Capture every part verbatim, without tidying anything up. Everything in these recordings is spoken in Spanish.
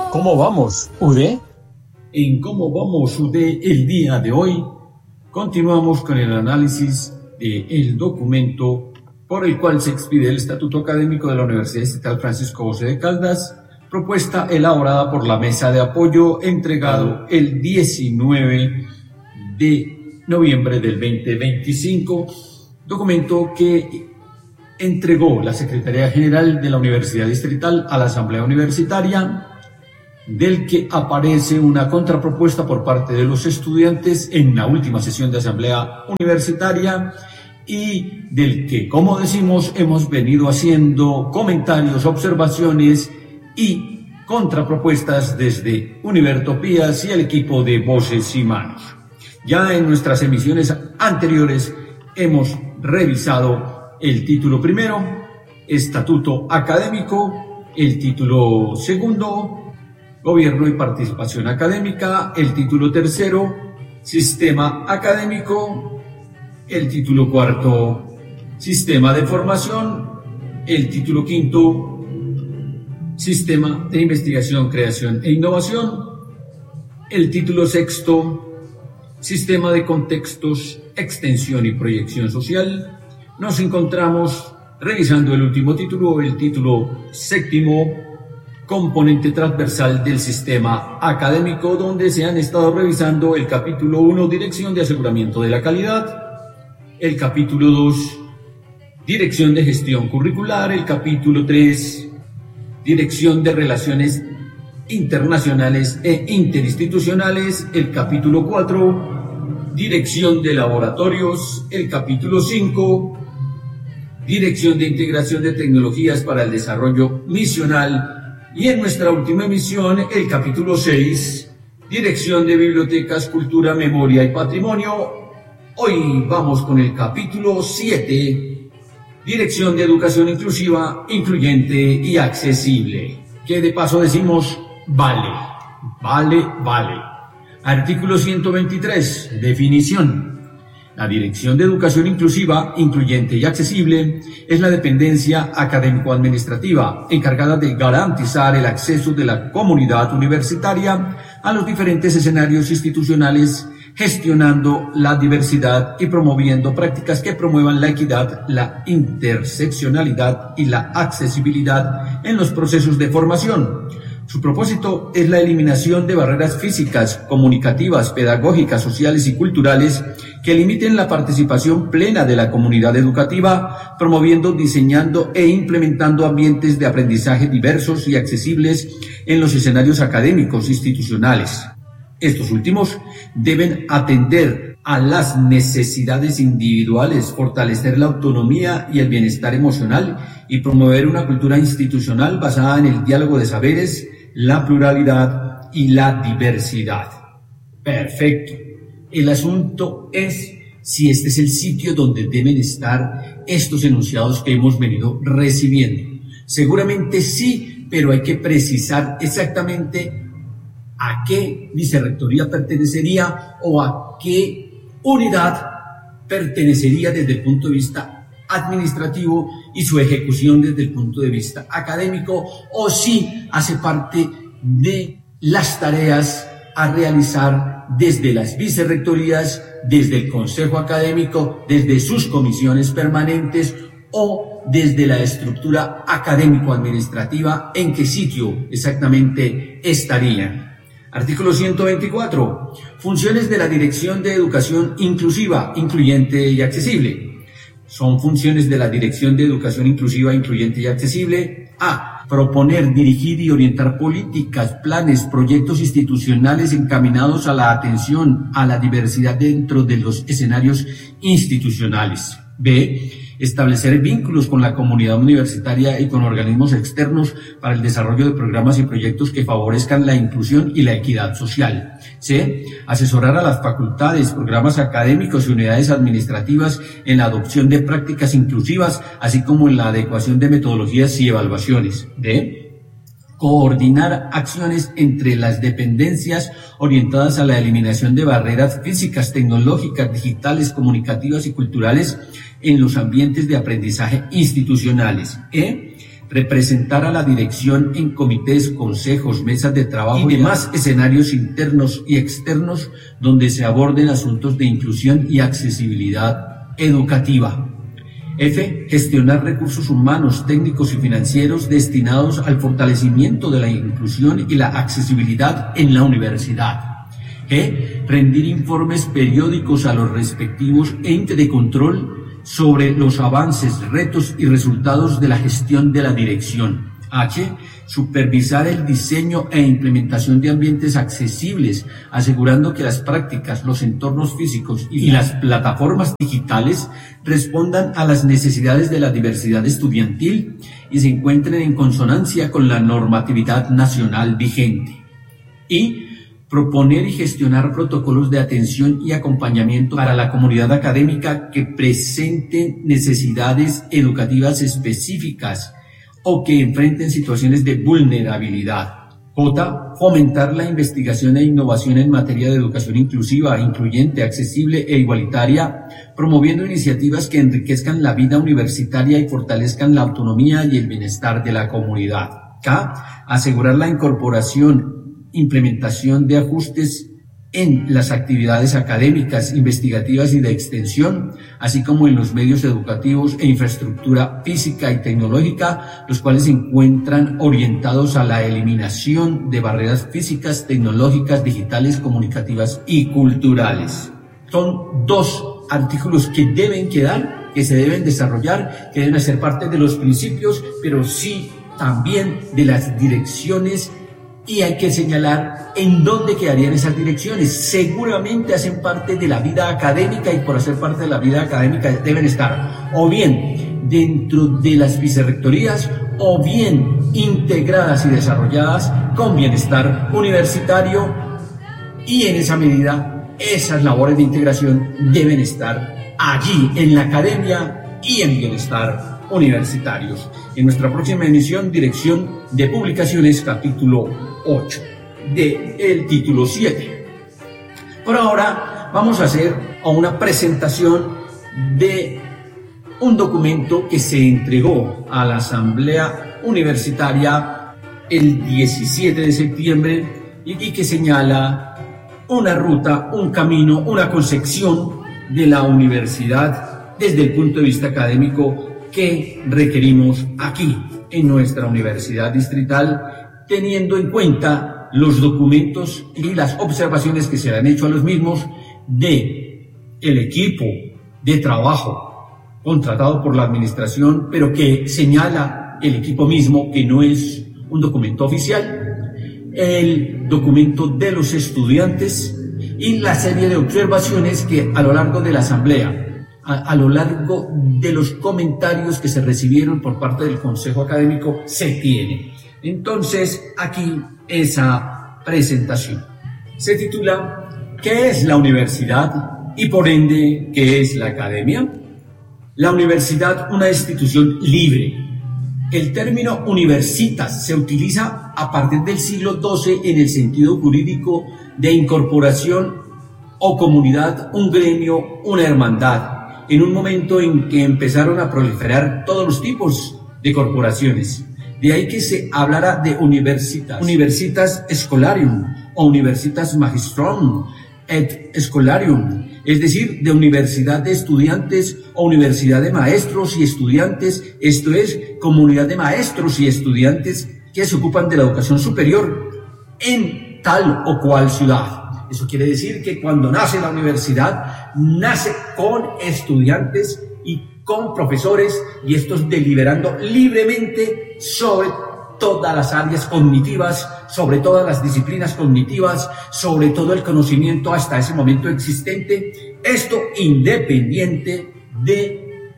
¿Cómo vamos, U D? En Cómo vamos, U D, el día de hoy, continuamos con el análisis del documento por el cual se expide el Estatuto Académico de la Universidad Estatal Francisco José de Caldas, propuesta elaborada por la Mesa de Apoyo, entregado el diecinueve de noviembre del veinte veinticinco, documento que entregó la Secretaría General de la Universidad Distrital a la Asamblea Universitaria, del que aparece una contrapropuesta por parte de los estudiantes en la última sesión de Asamblea Universitaria y del que, como decimos, hemos venido haciendo comentarios, observaciones y contrapropuestas desde Univertopías y el equipo de Voces y Manos. Ya en nuestras emisiones anteriores hemos revisado el título primero, Estatuto Académico, el título segundo, Gobierno y Participación Académica, el título tercero, Sistema Académico, el título cuarto, Sistema de Formación, el título quinto, Sistema de Investigación, Creación e Innovación, el título sexto, Sistema de Contextos, Extensión y Proyección Social. Nos encontramos revisando el último título, el título séptimo, Componente transversal del sistema académico, donde se han estado revisando el capítulo uno, Dirección de Aseguramiento de la Calidad, el capítulo dos, Dirección de Gestión Curricular, el capítulo tres, Dirección de Relaciones Internacionales e Interinstitucionales, el capítulo cuatro, Dirección de Laboratorios, el capítulo cinco, Dirección de Integración de Tecnologías para el Desarrollo Misional, y en nuestra última emisión, el capítulo seis, Dirección de Bibliotecas, Cultura, Memoria y Patrimonio. Hoy vamos con el capítulo siete, Dirección de Educación Inclusiva, Incluyente y Accesible. Que de paso decimos, vale, vale, vale. Artículo ciento veintitrés, definición. La Dirección de Educación Inclusiva, Incluyente y Accesible es la dependencia académico-administrativa encargada de garantizar el acceso de la comunidad universitaria a los diferentes escenarios institucionales, gestionando la diversidad y promoviendo prácticas que promuevan la equidad, la interseccionalidad y la accesibilidad en los procesos de formación. Su propósito es la eliminación de barreras físicas, comunicativas, pedagógicas, sociales y culturales que limiten la participación plena de la comunidad educativa, promoviendo, diseñando e implementando ambientes de aprendizaje diversos y accesibles en los escenarios académicos institucionales. Estos últimos deben atender a las necesidades individuales, fortalecer la autonomía y el bienestar emocional y promover una cultura institucional basada en el diálogo de saberes, la pluralidad y la diversidad. Perfecto. El asunto es si este es el sitio donde deben estar estos enunciados que hemos venido recibiendo. Seguramente sí, pero hay que precisar exactamente a qué vicerrectoría pertenecería o a qué unidad pertenecería desde el punto de vista administrativo y su ejecución desde el punto de vista académico, o si hace parte de las tareas a realizar desde las vicerrectorías, desde el consejo académico, desde sus comisiones permanentes o desde la estructura académico-administrativa, en qué sitio exactamente estarían. Artículo ciento veinticuatro. Funciones de la Dirección de Educación Inclusiva, Incluyente y Accesible. Son funciones de la Dirección de Educación Inclusiva, Incluyente y Accesible. A. Proponer, dirigir y orientar políticas, planes, proyectos institucionales encaminados a la atención a la diversidad dentro de los escenarios institucionales. B. Establecer vínculos con la comunidad universitaria y con organismos externos para el desarrollo de programas y proyectos que favorezcan la inclusión y la equidad social. C. Asesorar a las facultades, programas académicos y unidades administrativas en la adopción de prácticas inclusivas, así como en la adecuación de metodologías y evaluaciones. D. Coordinar acciones entre las dependencias orientadas a la eliminación de barreras físicas, tecnológicas, digitales, comunicativas y culturales en los ambientes de aprendizaje institucionales. E. representar a la dirección en comités, consejos, mesas de trabajo y demás escenarios internos y externos donde se aborden asuntos de inclusión y accesibilidad educativa. F. Gestionar recursos humanos, técnicos y financieros destinados al fortalecimiento de la inclusión y la accesibilidad en la universidad. G. Rendir informes periódicos a los respectivos entes de control sobre los avances, retos y resultados de la gestión de la dirección. H. Supervisar el diseño e implementación de ambientes accesibles, asegurando que las prácticas, los entornos físicos y las plataformas digitales respondan a las necesidades de la diversidad estudiantil y se encuentren en consonancia con la normatividad nacional vigente. Y proponer y gestionar protocolos de atención y acompañamiento para la comunidad académica que presenten necesidades educativas específicas o que enfrenten situaciones de vulnerabilidad. J. Fomentar la investigación e innovación en materia de educación inclusiva, incluyente, accesible e igualitaria, promoviendo iniciativas que enriquezcan la vida universitaria y fortalezcan la autonomía y el bienestar de la comunidad. K. Asegurar la incorporación, implementación de ajustes en las actividades académicas, investigativas y de extensión, así como en los medios educativos e infraestructura física y tecnológica, los cuales se encuentran orientados a la eliminación de barreras físicas, tecnológicas, digitales, comunicativas y culturales. Son dos artículos que deben quedar, que se deben desarrollar, que deben hacer parte de los principios, pero sí también de las direcciones. Y hay que señalar en dónde quedarían esas direcciones. Seguramente hacen parte de la vida académica y por hacer parte de la vida académica deben estar o bien dentro de las vicerrectorías o bien integradas y desarrolladas con bienestar universitario, y en esa medida esas labores de integración deben estar allí en la academia y en bienestar universitarios. En nuestra próxima emisión, Dirección de Publicaciones, capítulo ocho, de el título siete. Por ahora vamos a hacer una presentación de un documento que se entregó a la Asamblea Universitaria el diecisiete de septiembre y que señala una ruta, un camino, una concepción de la universidad desde el punto de vista académico que requerimos aquí en nuestra universidad distrital, teniendo en cuenta los documentos y las observaciones que se le han hecho a los mismos de el equipo de trabajo contratado por la administración, pero que señala el equipo mismo que no es un documento oficial, el documento de los estudiantes y la serie de observaciones que a lo largo de la asamblea, a, a lo largo de los comentarios que se recibieron por parte del Consejo Académico se tiene. Entonces, aquí esa presentación se titula ¿Qué es la universidad y por ende qué es la academia? La universidad, una institución libre. El término universitas se utiliza a partir del siglo doce en el sentido jurídico de incorporación o comunidad, un gremio, una hermandad, en un momento en que empezaron a proliferar todos los tipos de corporaciones. De ahí que se hablara de universitas, universitas scholarium o universitas magistrum et scholarium, es decir, de universidad de estudiantes o universidad de maestros y estudiantes, esto es, comunidad de maestros y estudiantes que se ocupan de la educación superior en tal o cual ciudad. Eso quiere decir que cuando nace la universidad, nace con estudiantes y con profesores, y estos deliberando libremente sobre todas las áreas cognitivas, sobre todas las disciplinas cognitivas, sobre todo el conocimiento hasta ese momento existente, esto independiente de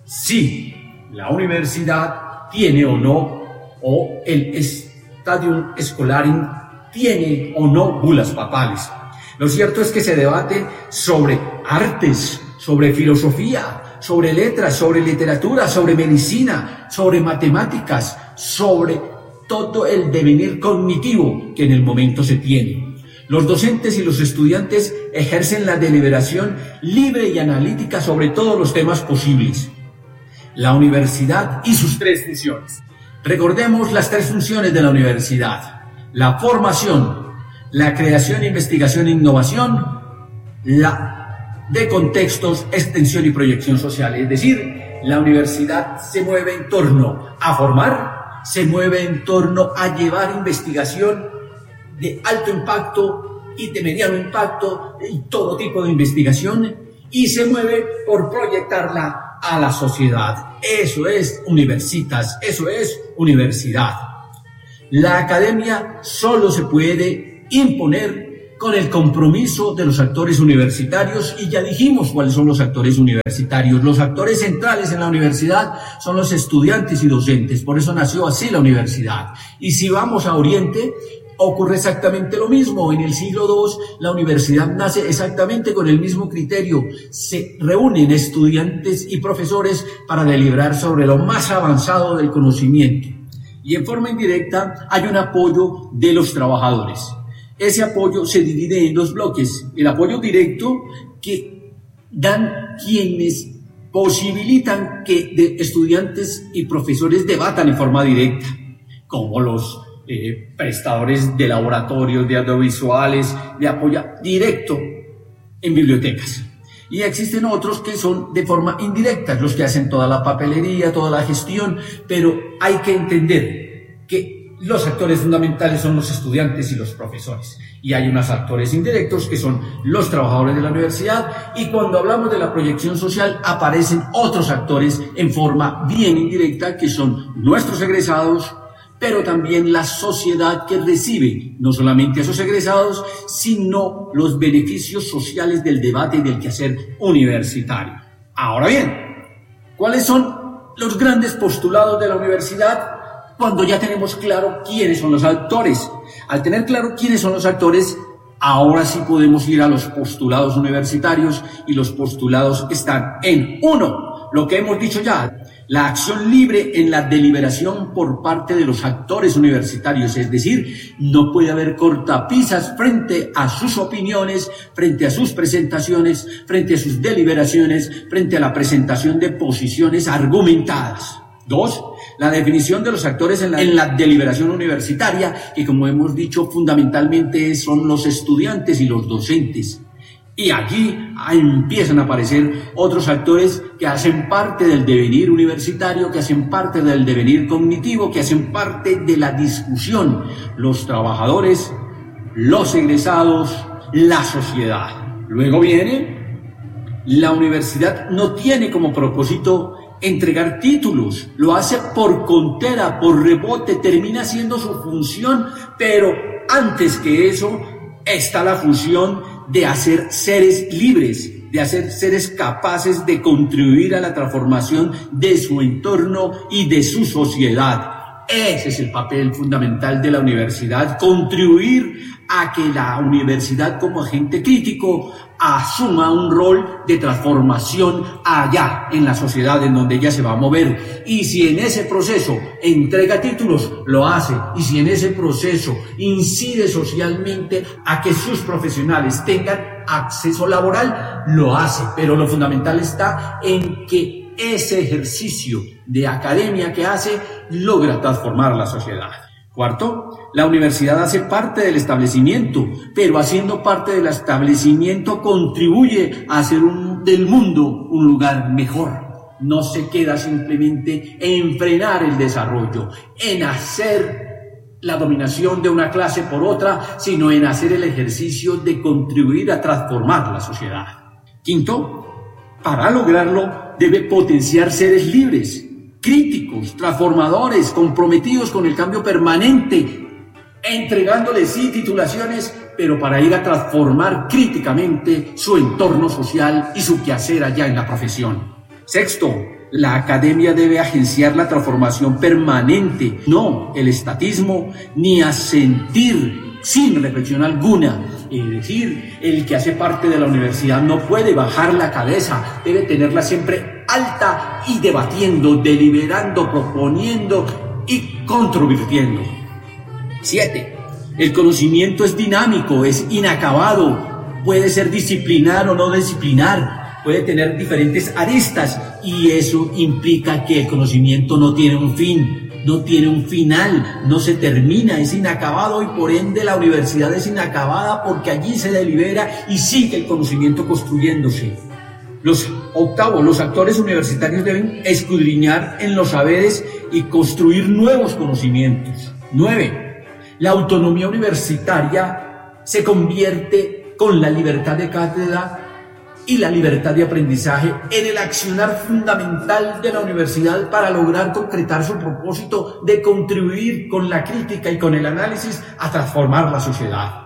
si la universidad tiene o no, o el Stadium Scholarium tiene o no bulas papales. Lo cierto es que se debate sobre artes, sobre filosofía, sobre letras, sobre literatura, sobre medicina, sobre matemáticas, sobre todo el devenir cognitivo que en el momento se tiene. Los docentes y los estudiantes ejercen la deliberación libre y analítica sobre todos los temas posibles. La universidad y sus tres funciones. Recordemos las tres funciones de la universidad: la formación, la creación, investigación e innovación, la de contextos, extensión y proyección social. Es decir, la universidad se mueve en torno a formar, se mueve en torno a llevar investigación de alto impacto y de mediano impacto y todo tipo de investigación, y se mueve por proyectarla a la sociedad. Eso es universitas, eso es universidad. La academia solo se puede imponer con el compromiso de los actores universitarios, y ya dijimos cuáles son los actores universitarios. Los actores centrales en la universidad son los estudiantes y docentes, por eso nació así la universidad. Y si vamos a Oriente, ocurre exactamente lo mismo. En el siglo segundo, la universidad nace exactamente con el mismo criterio. Se reúnen estudiantes y profesores para deliberar sobre lo más avanzado del conocimiento. Y en forma indirecta hay un apoyo de los trabajadores. Ese apoyo se divide en dos bloques: el apoyo directo, que dan quienes posibilitan que de estudiantes y profesores debatan en forma directa, como los eh, prestadores de laboratorios, de audiovisuales, de apoyo directo en bibliotecas. Y existen otros que son de forma indirecta, los que hacen toda la papelería, toda la gestión, pero hay que entender que los actores fundamentales son los estudiantes y los profesores. Y hay unos actores indirectos que son los trabajadores de la universidad, y cuando hablamos de la proyección social aparecen otros actores en forma bien indirecta, que son nuestros egresados, pero también la sociedad que recibe no solamente a esos egresados, sino los beneficios sociales del debate y del quehacer universitario. Ahora bien, ¿cuáles son los grandes postulados de la universidad? Cuando ya tenemos claro quiénes son los actores. Al tener claro quiénes son los actores, ahora sí podemos ir a los postulados universitarios, y los postulados están en uno, lo que hemos dicho ya: la acción libre en la deliberación por parte de los actores universitarios, es decir, no puede haber cortapisas frente a sus opiniones, frente a sus presentaciones, frente a sus deliberaciones, frente a la presentación de posiciones argumentadas. Dos, la definición de los actores en la, en la deliberación universitaria, que como hemos dicho fundamentalmente son los estudiantes y los docentes. Y allí empiezan a aparecer otros actores que hacen parte del devenir universitario, que hacen parte del devenir cognitivo, que hacen parte de la discusión: los trabajadores, los egresados, la sociedad. Luego viene, la universidad no tiene como propósito entregar títulos, lo hace por contera, por rebote, termina siendo su función, pero antes que eso está la función de hacer seres libres, de hacer seres capaces de contribuir a la transformación de su entorno y de su sociedad. Ese es el papel fundamental de la universidad: contribuir a que la universidad como agente crítico asuma un rol de transformación allá en la sociedad en donde ella se va a mover. Y si en ese proceso entrega títulos, lo hace. Y si en ese proceso incide socialmente a que sus profesionales tengan acceso laboral, lo hace. Pero lo fundamental está en que ese ejercicio de academia que hace logra transformar la sociedad. Cuarto, la universidad hace parte del establecimiento, pero haciendo parte del establecimiento contribuye a hacer un, del mundo un lugar mejor. No se queda simplemente en frenar el desarrollo, en hacer la dominación de una clase por otra, sino en hacer el ejercicio de contribuir a transformar la sociedad. Quinto, para lograrlo debe potenciar seres libres, críticos, transformadores, comprometidos con el cambio permanente, entregándoles sí titulaciones, pero para ir a transformar críticamente su entorno social y su quehacer allá en la profesión. Sexto, la academia debe agenciar la transformación permanente, no el estatismo, ni asentir sin reflexión alguna. Es decir, el que hace parte de la universidad no puede bajar la cabeza, debe tenerla siempre alta y debatiendo, deliberando, proponiendo y controvirtiendo. Siete, el conocimiento es dinámico, es inacabado, puede ser disciplinar o no disciplinar, puede tener diferentes aristas, y eso implica que el conocimiento no tiene un fin. no tiene un final, no se termina, es inacabado y por ende la universidad es inacabada porque allí se delibera y sigue el conocimiento construyéndose. Los octavos, los actores universitarios deben escudriñar en los saberes y construir nuevos conocimientos. Nueve, la autonomía universitaria se convierte con la libertad de cátedra y la libertad de aprendizaje en el accionar fundamental de la universidad para lograr concretar su propósito de contribuir con la crítica y con el análisis a transformar la sociedad.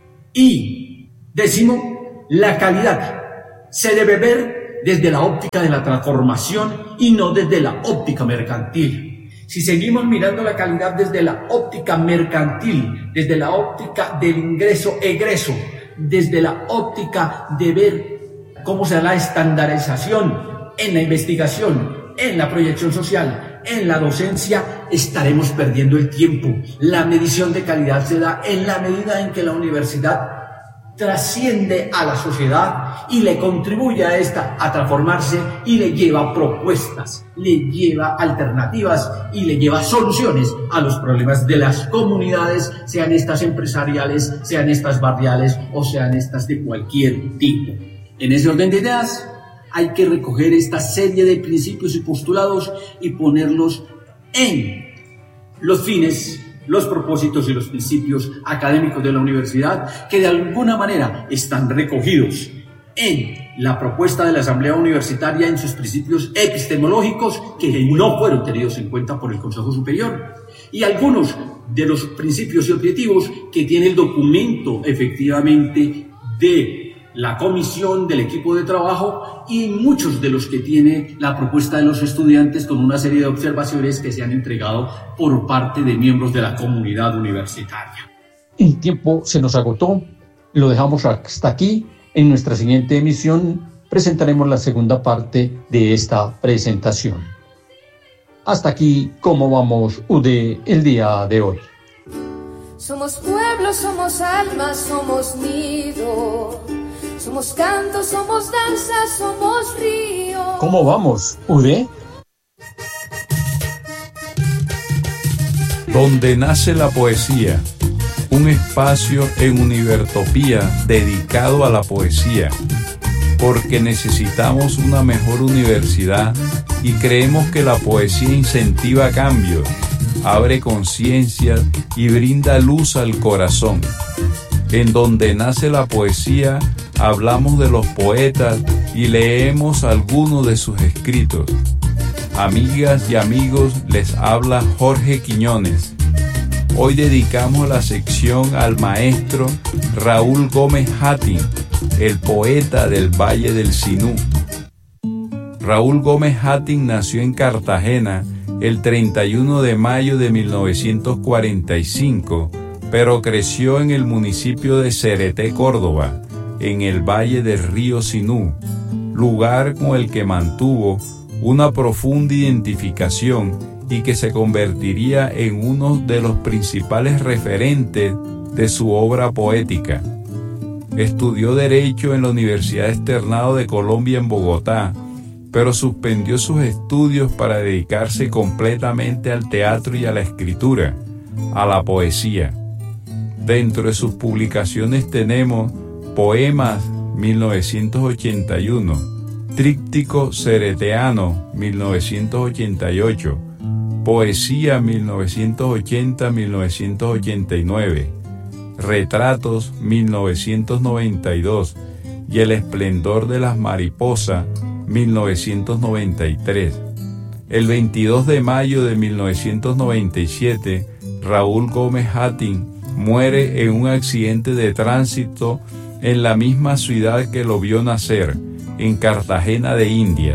Y décimo, la calidad se debe ver desde la óptica de la transformación y no desde la óptica mercantil. Si seguimos mirando la calidad desde la óptica mercantil, desde la óptica del ingreso-egreso, desde la óptica de ver cómo será la estandarización en la investigación, en la proyección social, en la docencia, estaremos perdiendo el tiempo. La medición de calidad se da en la medida en que la universidad trasciende a la sociedad y le contribuye a esta a transformarse y le lleva propuestas, le lleva alternativas y le lleva soluciones a los problemas de las comunidades, sean estas empresariales, sean estas barriales o sean estas de cualquier tipo. En ese orden de ideas, hay que recoger esta serie de principios y postulados y ponerlos en los fines, los propósitos y los principios académicos de la universidad, que de alguna manera están recogidos en la propuesta de la Asamblea Universitaria en sus principios epistemológicos, que no fueron tenidos en cuenta por el Consejo Superior, y algunos de los principios y objetivos que tiene el documento efectivamente de la comisión del equipo de trabajo y muchos de los que tiene la propuesta de los estudiantes con una serie de observaciones que se han entregado por parte de miembros de la comunidad universitaria. El tiempo se nos agotó, lo dejamos hasta aquí. En nuestra siguiente emisión presentaremos la segunda parte de esta presentación. Hasta aquí, ¿Cómo vamos, U D E, el día de hoy? Somos pueblo, somos alma, somos nido. Somos canto, somos danza, somos río. ¿Cómo vamos, U D E? Donde nace la poesía, un espacio en Univertopía dedicado a la poesía, porque necesitamos una mejor universidad y creemos que la poesía incentiva cambios, abre conciencias y brinda luz al corazón. En Donde nace la poesía, hablamos de los poetas y leemos algunos de sus escritos. Amigas y amigos, les habla Jorge Quiñones. Hoy dedicamos la sección al maestro Raúl Gómez Hattin, el poeta del Valle del Sinú. Raúl Gómez Hattin nació en Cartagena el treinta y uno de mayo de mil novecientos cuarenta y cinco, pero creció en el municipio de Cereté, Córdoba, en el Valle del Río Sinú, lugar con el que mantuvo una profunda identificación y que se convertiría en uno de los principales referentes de su obra poética. Estudió Derecho en la Universidad Externado de Colombia en Bogotá, pero suspendió sus estudios para dedicarse completamente al teatro y a la escritura, a la poesía. Dentro de sus publicaciones tenemos Poemas mil novecientos ochenta y uno, Tríptico Cereteano mil novecientos ochenta y ocho, Poesía mil novecientos ochenta a mil novecientos ochenta y nueve, Retratos mil novecientos noventa y dos y El esplendor de las mariposas mil novecientos noventa y tres. El veintidós de mayo de mil novecientos noventa y siete, Raúl Gómez Hattin muere en un accidente de tránsito en la misma ciudad que lo vio nacer, en Cartagena de Indias.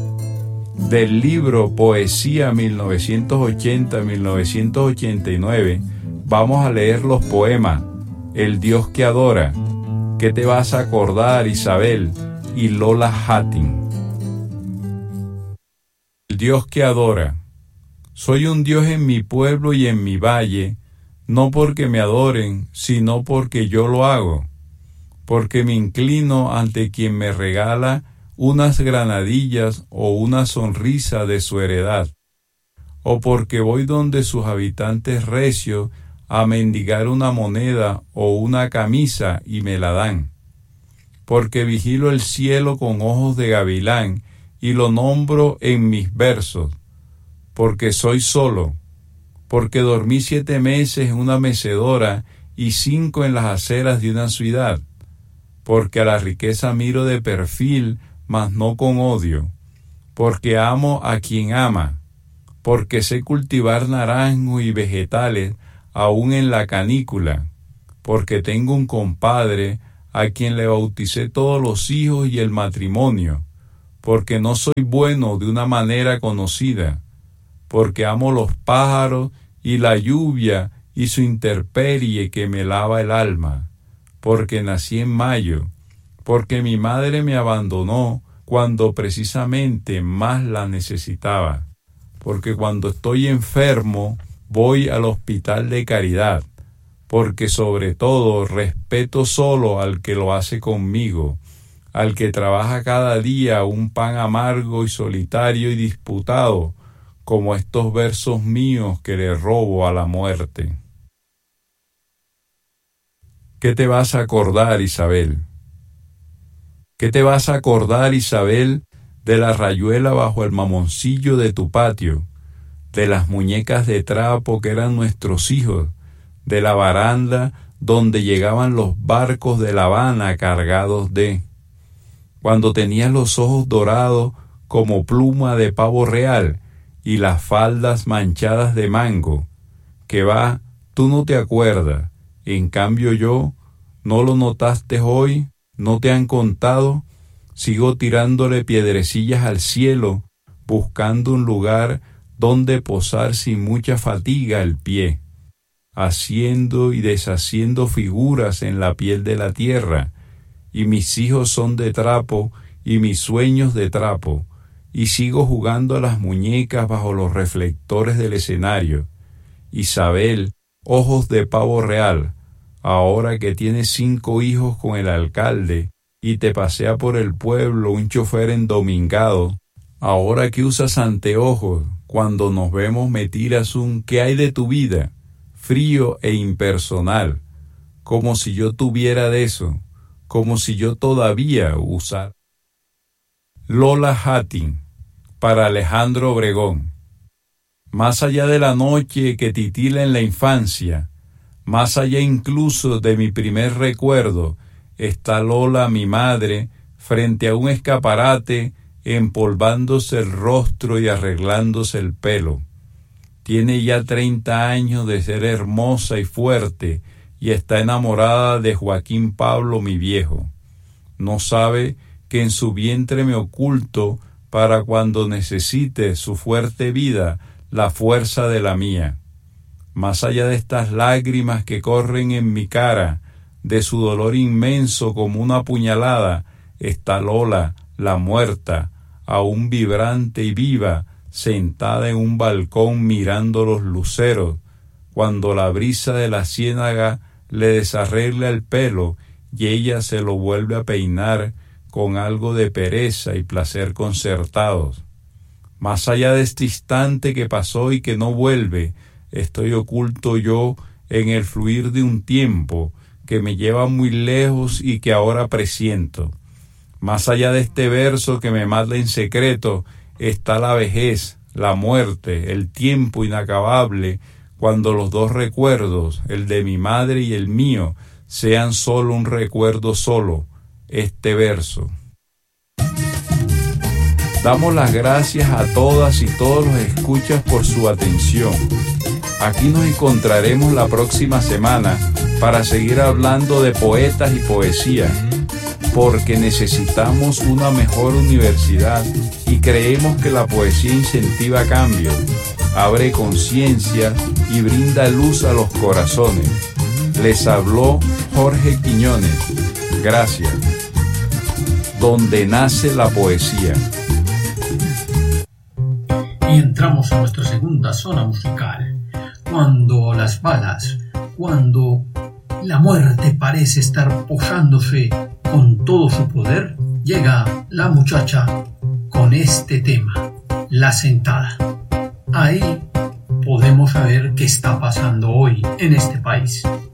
Del libro Poesía mil novecientos ochenta a mil novecientos ochenta y nueve, vamos a leer los poemas El Dios que adora, ¿Qué te vas a acordar, Isabel? Y Lola Hattin. El Dios que adora. Soy un Dios en mi pueblo y en mi valle, no porque me adoren, sino porque yo lo hago, porque me inclino ante quien me regala unas granadillas o una sonrisa de su heredad, o porque voy donde sus habitantes recios a mendigar una moneda o una camisa y me la dan. Porque vigilo el cielo con ojos de gavilán y lo nombro en mis versos. Porque soy solo, porque dormí siete meses en una mecedora y cinco en las aceras de una ciudad. Porque a la riqueza miro de perfil, mas no con odio. Porque amo a quien ama. Porque sé cultivar naranjos y vegetales aún en la canícula. Porque tengo un compadre a quien le bauticé todos los hijos y el matrimonio. Porque no soy bueno de una manera conocida. Porque amo los pájaros y la lluvia y su intemperie que me lava el alma. Porque nací en mayo. Porque mi madre me abandonó cuando precisamente más la necesitaba. Porque cuando estoy enfermo voy al hospital de caridad. Porque sobre todo respeto solo al que lo hace conmigo, al que trabaja cada día un pan amargo y solitario y disputado, como estos versos míos que le robo a la muerte. ¿Qué te vas a acordar, Isabel? ¿Qué te vas a acordar, Isabel, de la rayuela bajo el mamoncillo de tu patio, de las muñecas de trapo que eran nuestros hijos, de la baranda donde llegaban los barcos de La Habana cargados de, cuando tenías los ojos dorados como pluma de pavo real y las faldas manchadas de mango, que va, tú no te acuerdas, en cambio yo, ¿no lo notaste hoy? ¿No te han contado? Sigo tirándole piedrecillas al cielo, buscando un lugar donde posar sin mucha fatiga el pie, haciendo y deshaciendo figuras en la piel de la tierra, y mis hijos son de trapo y mis sueños de trapo, y sigo jugando a las muñecas bajo los reflectores del escenario. Isabel, ojos de pavo real, ahora que tienes cinco hijos con el alcalde y te pasea por el pueblo un chofer endomingado, ahora que usas anteojos, cuando nos vemos me tiras un ¿qué hay de tu vida?, frío e impersonal, como si yo tuviera de eso, como si yo todavía usara. Lola Hattin, para Alejandro Obregón. Más allá de la noche que titila en la infancia, más allá incluso de mi primer recuerdo, está Lola, mi madre, frente a un escaparate, empolvándose el rostro y arreglándose el pelo. Tiene ya treinta años de ser hermosa y fuerte, y está enamorada de Joaquín Pablo, mi viejo. No sabe que en su vientre me oculto para cuando necesite su fuerte vida la fuerza de la mía. Más allá de estas lágrimas que corren en mi cara, de su dolor inmenso como una puñalada, está Lola, la muerta, aún vibrante y viva, sentada en un balcón mirando los luceros, cuando la brisa de la ciénaga le desarregla el pelo y ella se lo vuelve a peinar con algo de pereza y placer concertados. Más allá de este instante que pasó y que no vuelve, estoy oculto yo en el fluir de un tiempo que me lleva muy lejos y que ahora presiento. Más allá de este verso que me mata en secreto, está la vejez, la muerte, el tiempo inacabable, cuando los dos recuerdos, el de mi madre y el mío, sean solo un recuerdo solo, este verso. Damos las gracias a todas y todos los escuchas por su atención. Aquí nos encontraremos la próxima semana para seguir hablando de poetas y poesía, porque necesitamos una mejor universidad y creemos que la poesía incentiva cambios, abre conciencia y brinda luz a los corazones. Les habló Jorge Quiñones. Gracias. Donde nace la poesía. Y entramos a nuestra segunda zona musical. Cuando las balas, cuando la muerte parece estar posándose con todo su poder, llega la muchacha con este tema, La Sentada. Ahí podemos saber qué está pasando hoy en este país.